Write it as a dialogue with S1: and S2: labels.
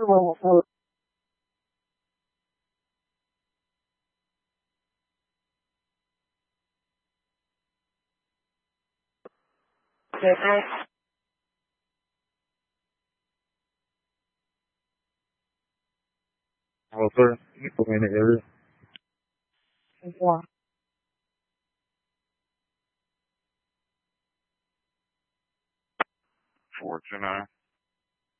S1: Hello, sir. Can you put me in the area? 429.